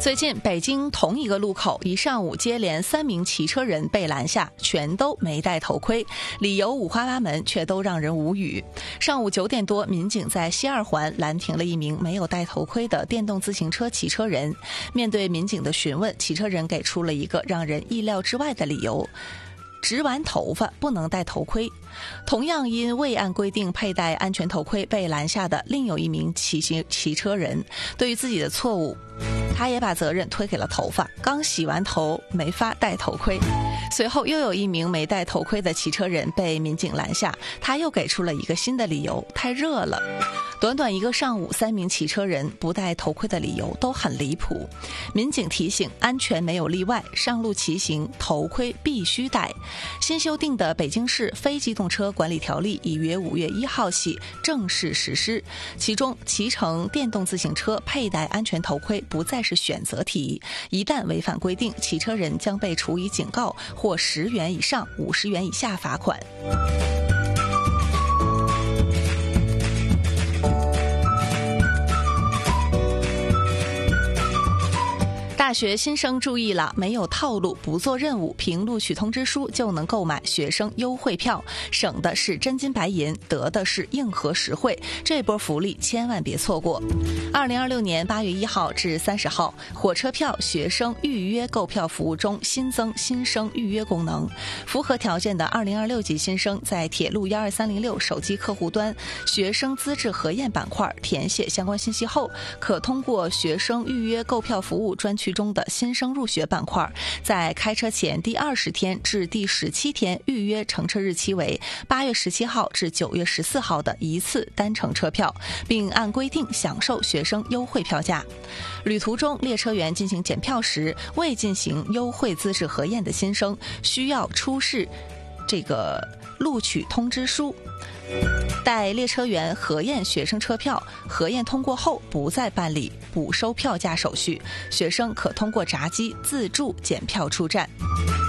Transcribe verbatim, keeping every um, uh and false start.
最近北京同一个路口，一上午接连三名骑车人被拦下，全都没戴头盔，理由五花八门，却都让人无语。上午九点多，民警在西二环拦停了一名没有戴头盔的电动自行车骑车人。面对民警的询问，骑车人给出了一个让人意料之外的理由：植完头发不能戴头盔。同样因未按规定佩戴安全头盔被拦下的另有一名骑行骑车人，对于自己的错误，他也把责任推给了头发，刚洗完头没法戴头盔。随后又有一名没戴头盔的骑车人被民警拦下，他又给出了一个新的理由：太热了。短短一个上午，三名骑车人不戴头盔的理由都很离谱。民警提醒，安全没有例外，上路骑行头盔必须戴。新修订的北京市非机动车管理条例已于五月一号起正式实施，其中骑乘电动自行车佩戴安全头盔不再是选择题，一旦违反规定，骑车人将被处以警告或十元以上五十元以下罚款。大学新生注意了，没有套路，不做任务，凭录取通知书就能购买学生优惠票，省的是真金白银，得的是硬核实惠，这波福利千万别错过。二零二六年八月一号至三十号，火车票学生预约购票服务中新增新生预约功能，符合条件的二零二六级新生在铁路一二三零六手机客户端学生资质核验板块填写相关信息后，可通过学生预约购票服务专区中的新生入学板块，在开车前第二十天至第十七天预约乘车日期为八月十七号至九月十四号的一次单程车票，并按规定享受学生优惠票价。旅途中列车员进行检票时，未进行优惠资质核验的新生需要出示这个录取通知书，待列车员核验学生车票，核验通过后不再办理补收票价手续，学生可通过闸机自助检票出站。